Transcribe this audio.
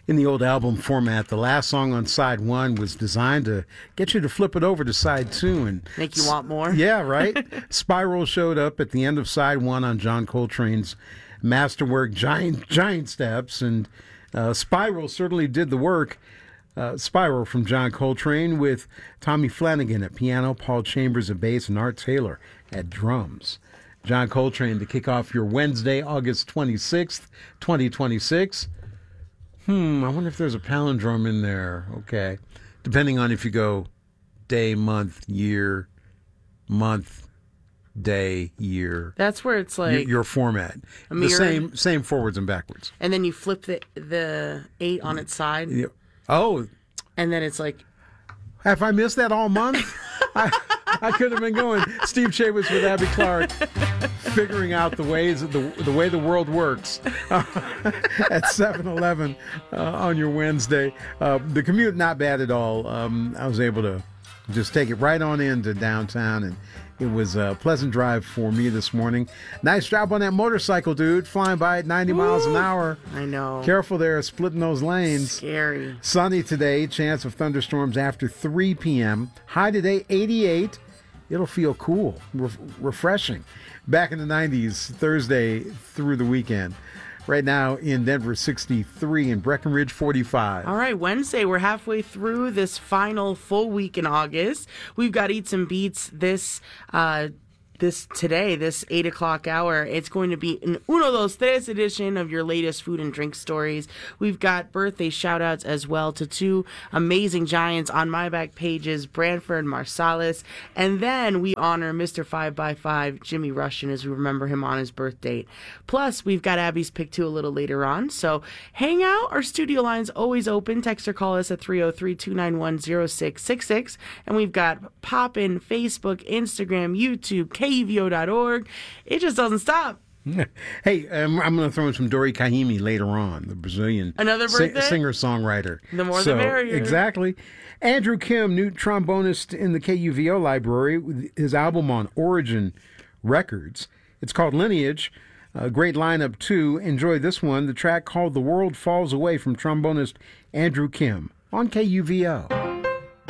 In the old album format, the last song on side one was designed to get you to flip it over to side two and make you want more. Yeah, right. Spiral showed up at the end of side one on John Coltrane's masterwork Giant Steps, and Spiral certainly did the work. Spiral from John Coltrane with Tommy Flanagan at piano, Paul Chambers at bass, and Art Taylor at drums. John Coltrane to kick off your Wednesday, August 26th, 2026. I wonder if there's a palindrome in there. Okay. Depending on if you go day, month, year, month, day, year. That's where it's like your format. The same forwards and backwards. And then you flip the 8 on its side. Yeah. Oh. And then it's like, have I missed that all month? I could have been going. Steve Chambers with Abby Clark, figuring out the way the world works at 7-Eleven on your Wednesday. The commute not bad at all. I was able to just take it right on into downtown, and it was a pleasant drive for me this morning. Nice job on that motorcycle, dude, flying by at 90 miles an hour. I know. Careful there, splitting those lanes. Scary. Sunny today, chance of thunderstorms after 3 p.m. High today, 88. It'll feel cool, refreshing. Back in the 90s, Thursday through the weekend. Right now in Denver, 63, and Breckenridge, 45. All right, Wednesday, we're halfway through this final full week in August. We've got Eats and Beats this 8 o'clock hour. It's going to be an Uno Dos Tres edition of your latest food and drink stories. We've got birthday shout outs as well to two amazing giants on my back pages, Branford Marsalis. And then we honor Mr. 5x5, Jimmy Rushing, as we remember him on his birth date. Plus, we've got Abby's Pick 2 a little later on. So hang out. Our studio line's always open. Text or call us at 303-291-0666. And we've got Poppin', Facebook, Instagram, YouTube, KUVO.org. It just doesn't stop. Hey, I'm going to throw in some Dori Kahimi later on, the Brazilian singer-songwriter. The more the merrier. Exactly. Andrew Kim, new trombonist in the KUVO library, with his album on Origin Records. It's called Lineage. A great lineup, too. Enjoy this one, the track called The World Falls Away from trombonist Andrew Kim on KUVO.